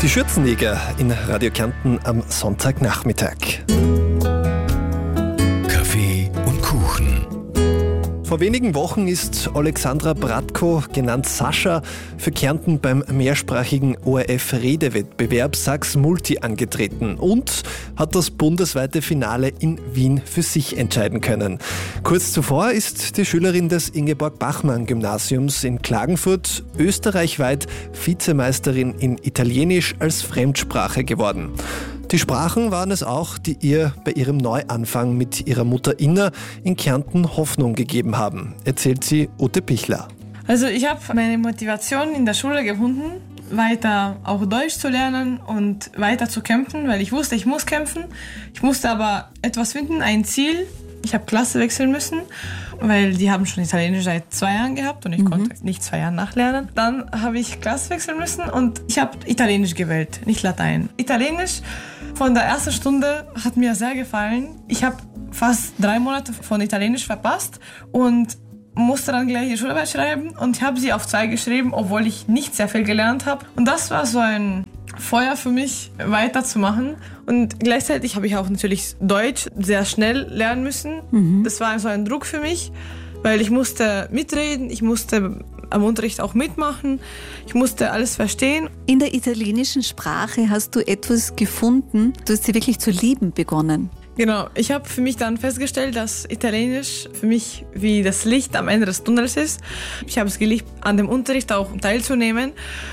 Die Schürzenjäger in Radio Kärnten am Sonntagnachmittag. Kaffee und Kuchen. Vor wenigen Wochen ist Alexandra Bratko, genannt Sascha, für Kärnten beim mehrsprachigen ORF-Redewettbewerb Sachs Multi angetreten und hat das bundesweite Finale in Wien für sich entscheiden können. Kurz zuvor ist die Schülerin des Ingeborg-Bachmann-Gymnasiums in Klagenfurt österreichweit Vizemeisterin in Italienisch als Fremdsprache geworden. Die Sprachen waren es auch, die ihr bei ihrem Neuanfang mit ihrer Mutter Inna in Kärnten Hoffnung gegeben haben, erzählt sie Ute Pichler. Also ich habe meine Motivation in der Schule gefunden, weiter auch Deutsch zu lernen und weiter zu kämpfen, weil ich wusste, ich muss kämpfen. Ich musste aber etwas finden, ein Ziel. Ich habe Klasse wechseln müssen, weil die haben schon Italienisch seit 2 Jahren gehabt und ich konnte nicht 2 Jahre nachlernen. Dann habe ich Klasse wechseln müssen und ich habe Italienisch gewählt, nicht Latein. Italienisch von der ersten Stunde hat mir sehr gefallen. Ich habe fast 3 Monate von Italienisch verpasst und musste dann gleich die Schularbeit schreiben und ich habe sie auf 2 geschrieben, obwohl ich nicht sehr viel gelernt habe. Und das war so ein Feuer für mich, weiterzumachen. Und gleichzeitig habe ich auch natürlich Deutsch sehr schnell lernen müssen. Das war so ein Druck für mich, weil ich musste mitreden, ich musste am Unterricht auch mitmachen, ich musste alles verstehen. In der italienischen Sprache hast du etwas gefunden, du hast sie wirklich zu lieben begonnen. Genau, ich habe für mich dann festgestellt, dass Italienisch für mich wie das Licht am Ende des Tunnels ist. Ich habe es geliebt, an dem Unterricht auch teilzunehmen.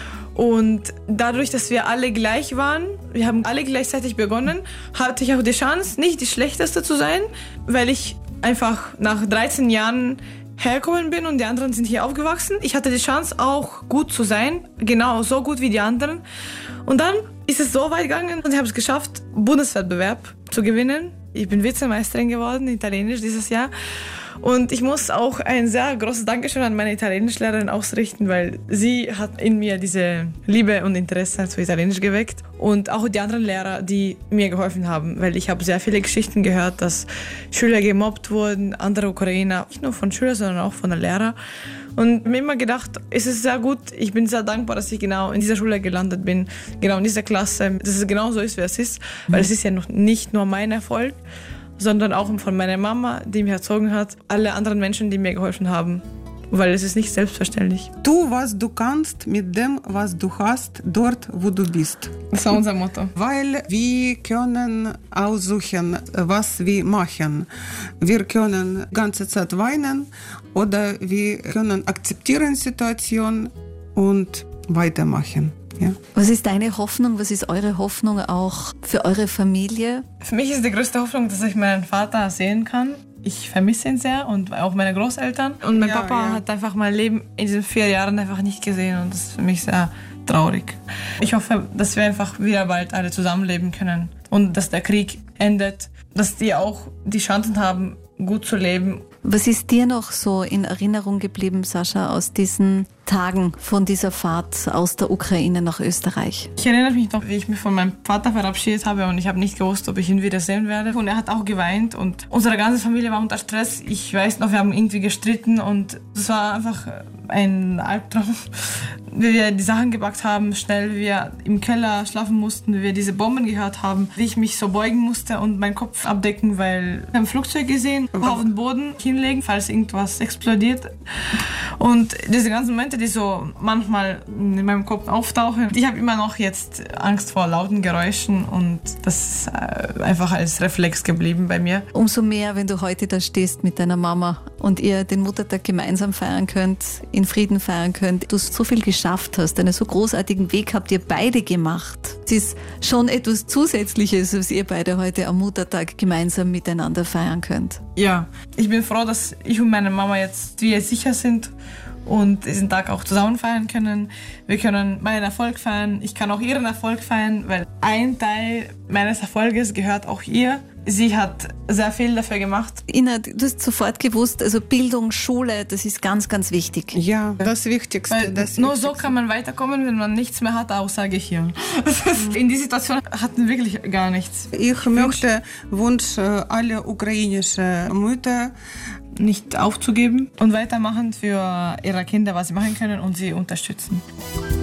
Und dadurch, dass wir alle gleich waren, wir haben alle gleichzeitig begonnen, hatte ich auch die Chance, nicht die Schlechteste zu sein, weil ich einfach nach 13 Jahren hergekommen bin und die anderen sind hier aufgewachsen. Ich hatte die Chance, auch gut zu sein, genau so gut wie die anderen. Und dann ist es so weit gegangen und ich habe es geschafft, Bundeswettbewerb zu gewinnen. Ich bin Vizemeisterin geworden in Italienisch dieses Jahr. Und ich muss auch ein sehr großes Dankeschön an meine Italienischlehrerin ausrichten, weil sie hat in mir diese Liebe und Interesse zu Italienisch geweckt. Und auch die anderen Lehrer, die mir geholfen haben, weil ich habe sehr viele Geschichten gehört, dass Schüler gemobbt wurden, andere Ukrainer, nicht nur von Schülern, sondern auch von den Lehrern. Und mir immer gedacht, es ist sehr gut, ich bin sehr dankbar, dass ich genau in dieser Schule gelandet bin, genau in dieser Klasse, dass es genau so ist, wie es ist, weil es ist ja noch nicht nur mein Erfolg, sondern auch von meiner Mama, die mich erzogen hat, alle anderen Menschen, die mir geholfen haben, weil es ist nicht selbstverständlich. Tu, was du kannst mit dem, was du hast, dort, wo du bist. Das war unser Motto. Weil wir können aussuchen, was wir machen. Wir können die ganze Zeit weinen oder wir können akzeptieren die Situation und weitermachen. Ja. Was ist deine Hoffnung, was ist eure Hoffnung auch für eure Familie? Für mich ist die größte Hoffnung, dass ich meinen Vater sehen kann. Ich vermisse ihn sehr und auch meine Großeltern. Und mein Papa hat einfach mein Leben in diesen 4 Jahren einfach nicht gesehen und das ist für mich sehr traurig. Ich hoffe, dass wir einfach wieder bald alle zusammenleben können und dass der Krieg endet, dass die auch die Chancen haben, gut zu leben. Was ist dir noch so in Erinnerung geblieben, Sascha, aus diesen Tagen von dieser Fahrt aus der Ukraine nach Österreich? Ich erinnere mich noch, wie ich mich von meinem Vater verabschiedet habe und ich habe nicht gewusst, ob ich ihn wieder sehen werde. Und er hat auch geweint und unsere ganze Familie war unter Stress. Ich weiß noch, wir haben irgendwie gestritten und es war einfach ein Albtraum. Wie wir die Sachen gepackt haben, schnell, wie wir im Keller schlafen mussten, wie wir diese Bomben gehört haben, wie ich mich so beugen musste und meinen Kopf abdecken, weil wir haben ein Flugzeug gesehen, auf den Boden hinlegen, falls irgendwas explodiert. Und diese ganzen Momente, die so manchmal in meinem Kopf auftauchen, ich habe immer noch jetzt Angst vor lauten Geräuschen und das ist einfach als Reflex geblieben bei mir. Umso mehr, wenn du heute da stehst mit deiner Mama und ihr den Muttertag gemeinsam feiern könnt, in Frieden feiern könnt, du so viel geschafft hast, einen so großartigen Weg habt ihr beide gemacht. Es ist schon etwas Zusätzliches, was ihr beide heute am Muttertag gemeinsam miteinander feiern könnt. Ja, ich bin froh, dass ich und meine Mama jetzt sicher sind und diesen Tag auch zusammen feiern können. Wir können meinen Erfolg feiern, ich kann auch ihren Erfolg feiern, weil ein Teil meines Erfolges gehört auch ihr. Sie hat sehr viel dafür gemacht. Inna, du hast sofort gewusst, also Bildung, Schule, das ist ganz, ganz wichtig. Ja, das Wichtigste. Weil nur so kann man weiterkommen, wenn man nichts mehr hat, außer Gehirn. In dieser Situation hatten wir wirklich gar nichts. Ich möchte wünschen alle ukrainischen Mütter, nicht aufzugeben und weitermachen für ihre Kinder, was sie machen können und sie unterstützen.